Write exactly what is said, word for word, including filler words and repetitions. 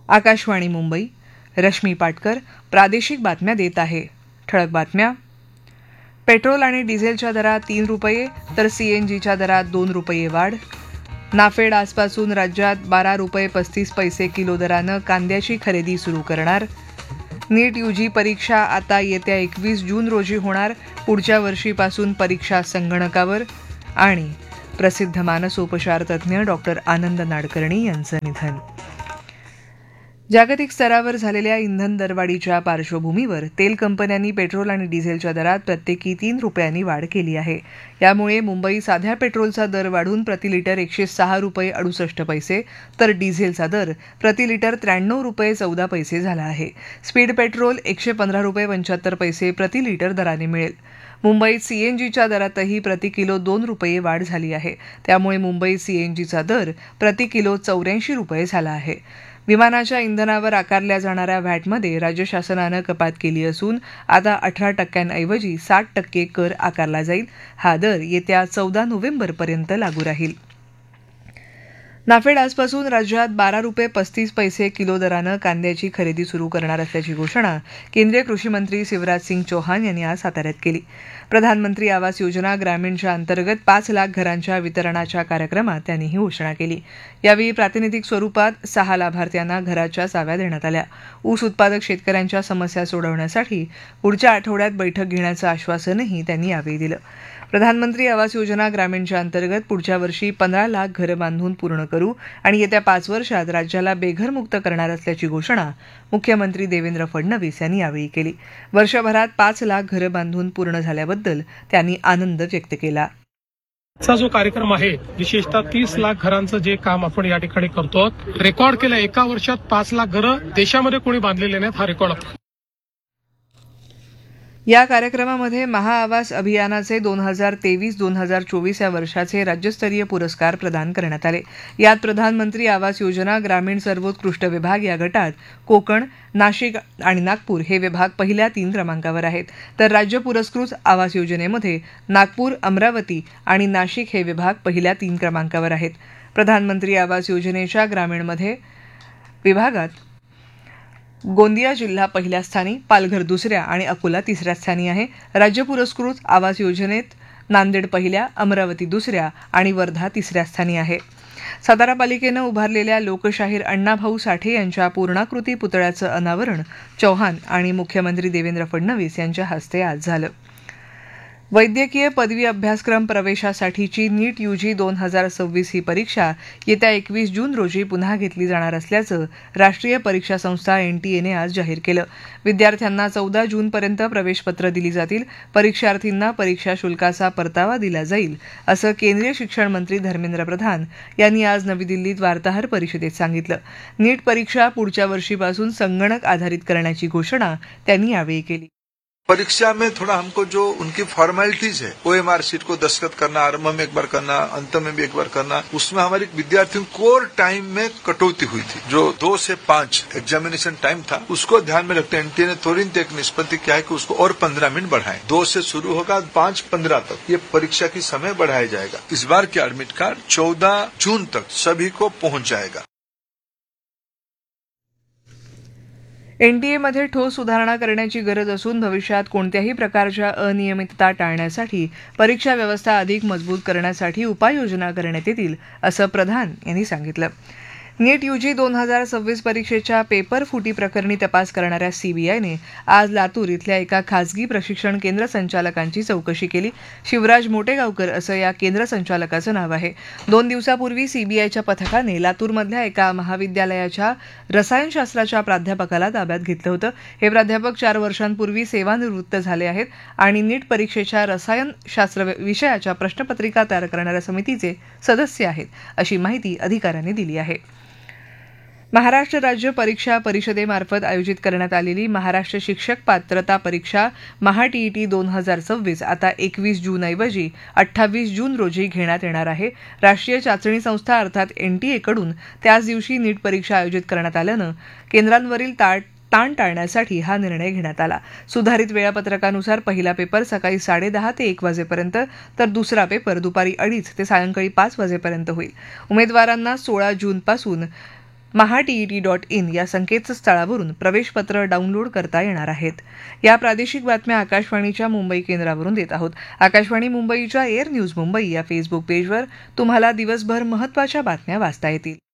आकाशवाणी मुंबई. रश्मी पाटकर प्रादेशिक बातम्या देत आहे. ठळक बातम्या. पेट्रोल आणि डिझेलच्या दरात तीन रुपये तर सीएनजीच्या दरात दोन रुपये वाढ. नाफेड आजपासून राज्यात बारा रुपये पस्तीस पैसे किलो दरानं कांद्याची खरेदी सुरू करणार. नीट यूजी परीक्षा आता येत्या एकवीस जून रोजी होणार. पुढच्या वर्षीपासून परीक्षा संगणकावर. आणि प्रसिद्ध मानसोपचार तज्ज्ञ डॉक्टर आनंद नाडकर्णी यांचं निधन. जागतिक स्तरावर झालेल्या इंधन दरवाढीच्या पार्श्वभूमीवर तेल कंपन्यांनी पेट्रोल आणि डिझेलच्या दरात प्रत्येकी तीन रुपयांनी वाढ केली आहे. यामुळे मुंबई साध्या पेट्रोलचा दर वाढून प्रति लिटर एकशे सहा रुपये अडुसष्ट पैसे तर डिझेलचा दर प्रति लिटर त्र्याण्णव रुपये चौदा पैसे झाला आहे. स्पीड पेट्रोल एकशे पंधरा रुपये पंच्याहत्तर पैसे प्रति लिटर दराने मिळेल. मुंबईत सीएनजीच्या दरातही प्रति किलो दोन रुपये वाढ झाली आहे. त्यामुळे मुंबईत सीएनजीचा दर प्रति किलो चौऱ्याऐंशी रुपये झाला आहे. विमानाच्या इंधनावर आकारल्या जाणाऱ्या व्हॅटमध्ये राज्य शासनानं कपात केली असून आता अठरा टक्क्यांऐवजी साठ टक्के कर आकारला जाईल. हा दर येत्या चौदा नोव्हेंबरपर्यंत लागू राहील. नाफेड आजपासून राज्यात बारा रुपये पस्तीस पैसे किलो दरानं कांद्याची खरेदी सुरू करणार असल्याची घोषणा केंद्रीय कृषी मंत्री शिवराज सिंग चौहान यांनी आज साताऱ्यात केली. प्रधानमंत्री आवास योजना ग्रामीणच्या अंतर्गत पाच लाख घरांच्या वितरणाच्या कार्यक्रमात त्यांनी ही घोषणा केली. यावेळी प्रातिनिधिक स्वरूपात सहा लाभार्थ्यांना घराच्या चाव्या देण्यात आल्या. ऊस उत्पादक शेतकऱ्यांच्या समस्या सोडवण्यासाठी पुढच्या आठवड्यात बैठक घेण्याचं आश्वासनही त्यांनी यावेळी दिलं. प्रधानमंत्री आवास योजना ग्रामीणच्या अंतर्गत पुढच्या वर्षी पंधरा लाख घरं बांधून पूर्ण करू आणि येत्या पाच वर्षात राज्याला बेघरमुक्त करणार असल्याची घोषणा मुख्यमंत्री देवेंद्र फडणवीस यांनी यावेळी केली. वर्षभरात पाच लाख घरं बांधून पूर्ण झाल्याबद्दल त्यांनी आनंद व्यक्त केला. चा जो कार्यक्रम आहे विशेषतः तीस लाख घरांचं जे काम आपण या ठिकाणी करतो रेकॉर्ड केलं. एका वर्षात पाच लाख घरं देशामध्ये कोणी बांधलेले नाहीत हा रेकॉर्ड. या कार्यक्रमामध्ये महाआवास अभियानाचे दोन हजार तेवीस दोन हजार चोवीस या वर्षाचे राज्यस्तरीय पुरस्कार प्रदान करण्यात आले. यात प्रधानमंत्री आवास योजना ग्रामीण सर्वोत्कृष्ट विभाग या गटात कोकण, नाशिक आणि नागपूर हे विभाग पहिल्या तीन क्रमांकावर आहेत. तर राज्य पुरस्कृत आवास योजनेमध्ये नागपूर, अमरावती आणि नाशिक हे विभाग पहिल्या तीन क्रमांकावर आहेत. प्रधानमंत्री आवास योजनेच्या ग्रामीणमध्ये विभागात गोंदिया जिल्हा पहिल्या स्थानी, पालघर दुसऱ्या आणि अकोला तिसऱ्या स्थानी आहे. राज्य पुरस्कृत आवास योजनेत नांदेड पहिल्या, अमरावती दुसऱ्या आणि वर्धा तिसऱ्या स्थानी आहे. सातारा पालिकेनं उभारलेल्या लोकशाहीर अण्णाभाऊ साठे यांच्या पूर्णाकृती पुतळ्याचं अनावरण चौहान आणि मुख्यमंत्री देवेंद्र फडणवीस यांच्या हस्ते आज झालं. वैद्यकीय पदवी अभ्यासक्रम प्रवेशासाठीची नीट यूजी दोन हजार सव्वीस ही परीक्षा येत्या एकवीस जून रोजी पुन्हा घेतली जाणार असल्याचं राष्ट्रीय परीक्षा संस्था एनटीएने आज जाहीर केलं. विद्यार्थ्यांना चौदा जूनपर्यंत प्रवेशपत्र दिली जातील. परीक्षार्थींना परीक्षा शुल्काचा परतावा दिला जाईल असं केंद्रीय शिक्षण मंत्री धर्मेंद्र प्रधान यांनी आज नवी दिल्लीत वार्ताहर परिषदेत सांगितलं. नीट परीक्षा पुढच्या वर्षीपासून संगणक आधारित करण्याची घोषणा त्यांनी यावेळी केली. परीक्षा में थोड़ा हमको जो उनकी फॉर्मेलिटीज है ओएमआर शीट को दस्तखत करना, आरंभ में एक बार करना, अंत में भी एक बार करना, उसमें हमारे विद्यार्थियों कोर टाइम में कटौती हुई थी. जो दो से पांच एग्जामिनेशन टाइम था उसको ध्यान में रखते एनटीए ने तुरंत एक निष्पत्ति किया है कि उसको और पंद्रह मिनट बढ़ाएं. दो से शुरू होगा पांच पंद्रह तक ये परीक्षा की समय बढ़ाया जाएगा. इस बार के एडमिट कार्ड चौदह जून तक सभी को पहुंच जाएगा. एनटीएमध्ये ठोस सुधारणा करण्याची गरज असून भविष्यात कोणत्याही प्रकारच्या अनियमितता टाळण्यासाठी परीक्षा व्यवस्था अधिक मजबूत करण्यासाठी उपाययोजना करण्यात येतील असं प्रधान यांनी सांगितलं. नीट यूजी दोन हजार सव्वीस परीक्षेच्या पेपर फुटी प्रकरणी तपास करणाऱ्या सीबीआयने आज लातूर इथल्या एका खासगी प्रशिक्षण केंद्र संचालकांची चौकशी केली. शिवराज मोटेगावकर असं या केंद्र संचालकाचं नाव आहे. दोन दिवसापूर्वी सीबीआयच्या पथकाने लातूरमधल्या एका महाविद्यालयाच्या रसायनशास्त्राच्या प्राध्यापकाला ताब्यात घेतलं होतं. हे प्राध्यापक चार वर्षांपूर्वी सेवानिवृत्त झाले आहेत आणि नीट परीक्षेच्या रसायनशास्त्र विषयाच्या प्रश्नपत्रिका तयार करणाऱ्या समितीचे सदस्य आहेत अशी माहिती अधिकाऱ्यांनी दिली आहे. महाराष्ट्र राज्य परीक्षा परिषदेमार्फत आयोजित करण्यात आलेली महाराष्ट्र शिक्षक पात्रता परीक्षा महाटीईटी दोन हजार सव्वीस आता एकवीस जूनऐवजी अठ्ठावीस जून रोजी घेण्यात येणार आहे. राष्ट्रीय चाचणी संस्था अर्थात एनटीएकडून त्याच दिवशी नीट परीक्षा आयोजित करण्यात आल्यानं केंद्रांवरील ताट ताण टाळण्यासाठी हा निर्णय घेण्यात आला. सुधारित वेळापत्रकानुसार पहिला पेपर सकाळी साडेदहा ते एक वाजेपर्यंत तर दुसरा पेपर दुपारी अडीच ते सायंकाळी पाच वाजेपर्यंत होईल. उमेदवारांना सोळा जूनपासून महाटीईटी डॉट इन या संकेतस्थळावरून प्रवेशपत्र डाउनलोड करता येणार आहेत. या प्रादेशिक बातम्या आकाशवाणीच्या मुंबई केंद्रावरून देत आहोत. आकाशवाणी मुंबईच्या एअर न्यूज मुंबई या फेसबुक पेजवर तुम्हाला दिवसभर महत्त्वाच्या बातम्या वाचता येतील.